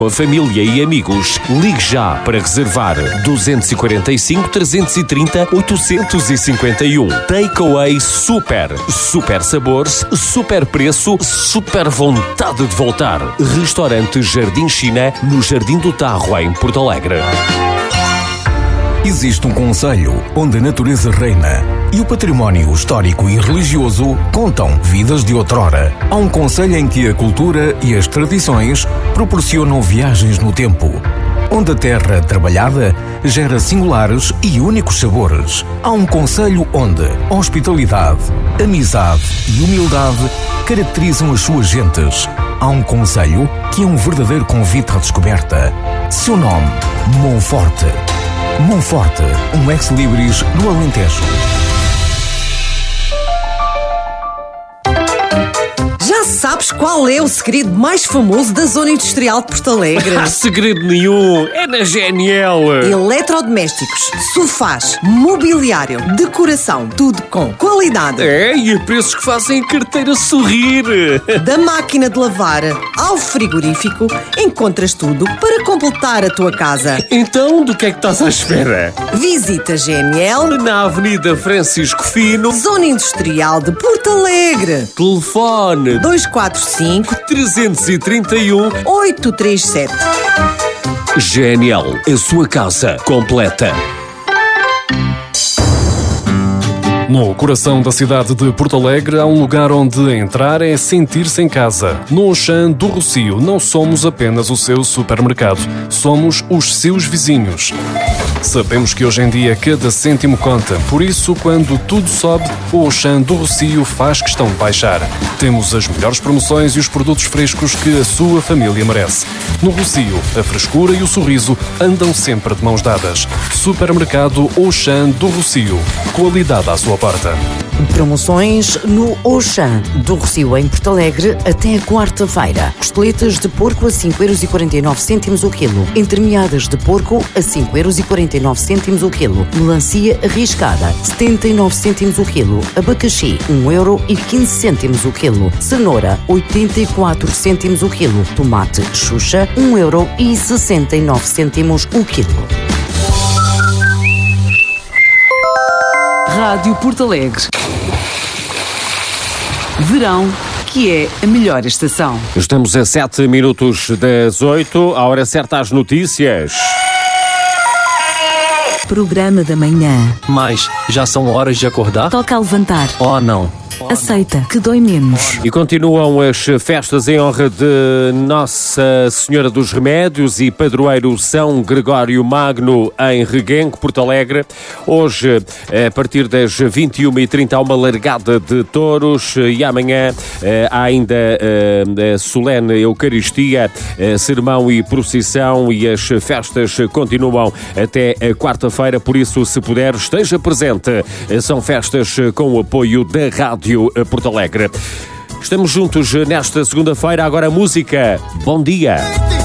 A família e amigos, ligue já para reservar 245 330 851. Takeaway Super. Super sabores, super preço, super vontade de voltar. Restaurante Jardim China, no Jardim do Tarro, em Porto Alegre. Existe um concelho onde a natureza reina e o património histórico e religioso contam vidas de outrora. Há um concelho em que a cultura e as tradições proporcionam viagens no tempo, onde a terra trabalhada gera singulares e únicos sabores. Há um concelho onde hospitalidade, amizade e humildade caracterizam as suas gentes. Há um concelho que é um verdadeiro convite à descoberta. Seu nome, Monforte. Monforte, um ex-libris no Alentejo. Já sabes qual é o segredo mais famoso da zona industrial de Porto Alegre? Não há segredo nenhum, é na GNL. Eletrodomésticos, sofás, mobiliário, decoração, tudo com qualidade. É, e a preços que fazem a carteira sorrir. Da máquina de lavar ao frigorífico, encontras tudo para completar a tua casa. Então, do que é que estás à espera? Visita GNL Na Avenida Francisco Fino, Zona Industrial de Porto Alegre. telefone 245 331 837. GNL, a sua casa completa. No coração da cidade de Porto Alegre há um lugar onde entrar é sentir-se em casa. No Auchan do Rossio não somos apenas o seu supermercado, somos os seus vizinhos. Sabemos que hoje em dia cada cêntimo conta, por isso quando tudo sobe, o Auchan do Rossio faz questão de baixar. Temos as melhores promoções e os produtos frescos que a sua família merece. No Rossio, a frescura e o sorriso andam sempre de mãos dadas. Supermercado Auchan do Rossio. Qualidade à sua porta. Promoções no Auchan do Rossio em Porto Alegre até quarta-feira. Costeletas de porco a 5,49€ o quilo. Entremeadas de porco a 5,49€ o quilo. Melancia arriscada 79 cêntimos o quilo. Abacaxi 1,15€ o quilo. Cenoura 84 cêntimos o quilo. Tomate Xuxa 1,69€ o quilo. Rádio Porto Alegre. Verão, que é a melhor estação. Estamos a 7 minutos das 8, a hora certa às notícias. Programa da manhã. Mas já são horas de acordar? Toca a levantar. Oh, não. Aceita, que dói menos. E continuam as festas em honra de Nossa Senhora dos Remédios e padroeiro São Gregório Magno em Reguengo, Porto Alegre. Hoje, a partir das 21h30, há uma largada de touros e amanhã há ainda a solene Eucaristia, sermão e procissão, e as festas continuam até a quarta-feira, por isso, se puder, esteja presente. São festas com o apoio da Rádio Porto Alegre. Estamos juntos nesta segunda-feira. Agora a música. Bom dia.